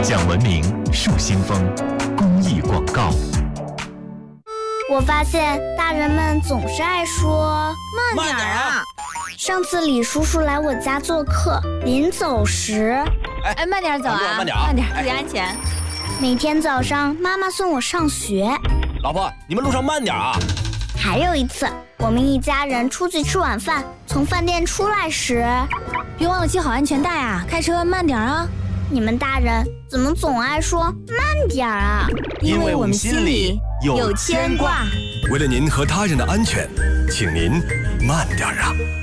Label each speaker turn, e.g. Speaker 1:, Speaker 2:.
Speaker 1: 讲文明树新风公益广告。
Speaker 2: 我发现大人们总是爱说
Speaker 3: 慢点啊。
Speaker 2: 上次李叔叔来我家做客，临走时，
Speaker 3: 慢点走啊，
Speaker 4: 慢点，
Speaker 3: 注意安全。
Speaker 2: 每天早上妈妈送我上学，
Speaker 4: 老婆，你们路上慢点啊。
Speaker 2: 还有一次，我们一家人出去吃晚饭，从饭店出来时，
Speaker 3: 别忘了系好安全带啊，开车慢点啊。
Speaker 2: 你们大人怎么总爱说慢点啊？
Speaker 3: 因为我们心里有牵挂。
Speaker 5: 为了您和他人的安全，请您慢点啊。